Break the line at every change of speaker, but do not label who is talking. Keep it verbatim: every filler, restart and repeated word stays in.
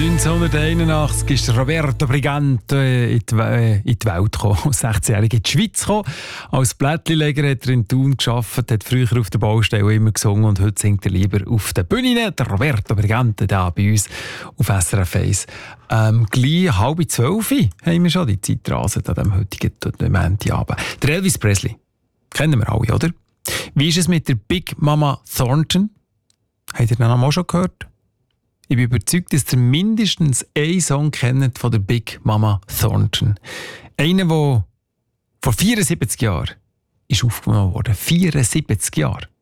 neunzehnhunderteinundachtzig ist Roberto Brigante in die, äh, in die Welt gekommen, sechzehnjährig in die Schweiz gekommen. Als Blättchenleger hat er in Thun gearbeitet, hat früher auf der Baustelle immer gesungen und heute singt er lieber auf den Bühnen. Der Roberto Brigante da bei uns auf S R F eins. Ähm, gleich halb zwölf haben wir schon die Zeit rasen an dem heutigen Montagabend. Der Elvis Presley, kennen wir alle, oder? Wie ist es mit der Big Mama Thornton? Habt ihr den Namen auch schon gehört? Ich bin überzeugt, dass ihr mindestens einen Song kennt von der Big Mama Thornton. Einer, der vor vierundsiebzig Jahren ist aufgenommen wurde. vierundsiebzig Jahre.